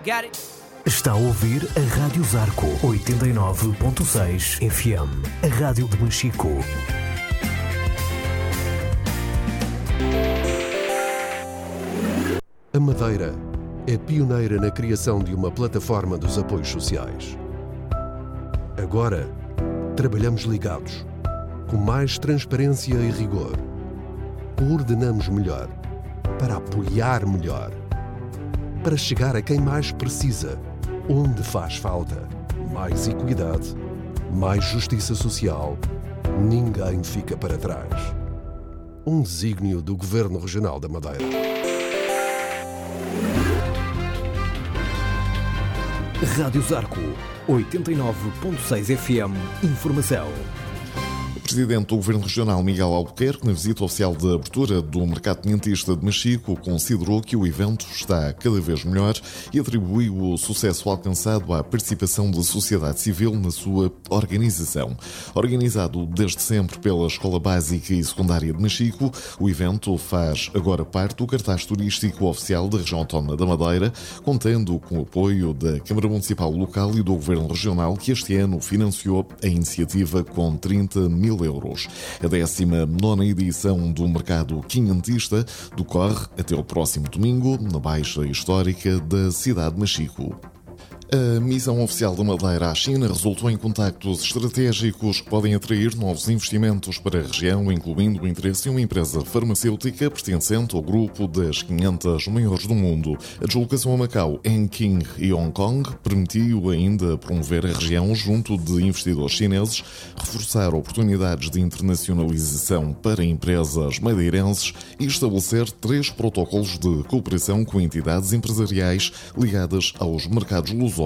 Está a ouvir a Rádio Zarco 89.6 FM, a rádio de Machico. A Madeira é pioneira na criação de uma plataforma dos apoios sociais. Agora, trabalhamos ligados, com mais transparência e rigor. Coordenamos melhor, para apoiar melhor, para chegar a quem mais precisa, onde faz falta. Mais equidade, mais justiça social. Ninguém fica para trás. Um desígnio do Governo Regional da Madeira. Rádio Zarco 89.6 FM. Informação. O Presidente do Governo Regional, Miguel Albuquerque, na visita oficial de abertura do Mercado Tenentista de Machico, considerou que o evento está cada vez melhor e atribuiu o sucesso alcançado à participação da sociedade civil na sua organização. Organizado desde sempre pela Escola Básica e Secundária de Machico, o evento faz agora parte do cartaz turístico oficial da região autónoma da Madeira, contando com o apoio da Câmara Municipal local e do Governo Regional, que este ano financiou a iniciativa com 30 mil euros. A 19ª edição do Mercado Quinhentista decorre até o próximo domingo, na Baixa Histórica da cidade de Machico. A missão oficial da Madeira à China resultou em contactos estratégicos que podem atrair novos investimentos para a região, incluindo o interesse de uma empresa farmacêutica pertencente ao grupo das 500 maiores do mundo. A deslocação a Macau, Anqing e Hong Kong permitiu ainda promover a região junto de investidores chineses, reforçar oportunidades de internacionalização para empresas madeirenses e estabelecer 3 protocolos de cooperação com entidades empresariais ligadas aos mercados lusófonos.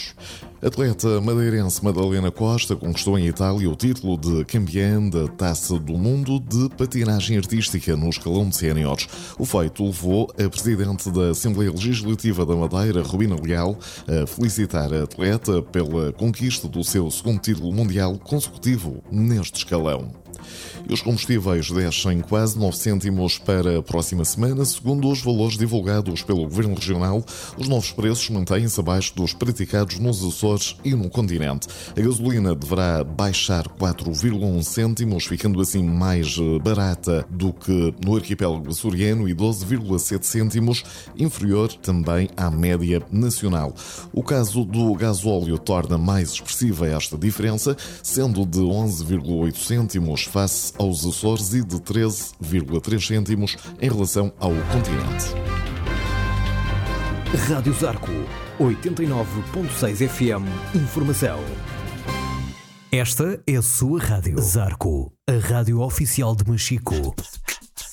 A atleta madeirense Madalena Costa conquistou em Itália o título de campeã da Taça do Mundo de patinagem artística no escalão de séniores. O feito levou a presidente da Assembleia Legislativa da Madeira, Rubina Leal, a felicitar a atleta pela conquista do seu segundo título mundial consecutivo neste escalão. E os combustíveis descem quase 9 cêntimos para a próxima semana. Segundo os valores divulgados pelo Governo Regional, os novos preços mantêm-se abaixo dos praticados nos Açores e no continente. A gasolina deverá baixar 4,1 cêntimos, ficando assim mais barata do que no arquipélago açoriano, e 12,7 cêntimos inferior também à média nacional. O caso do gasóleo torna mais expressiva esta diferença, sendo de 11,8 cêntimos face aos Açores e de 13,3 cêntimos em relação ao continente. Rádio Zarco 89.6 FM. Informação. Esta é a sua rádio. Zarco, a rádio oficial de Machico.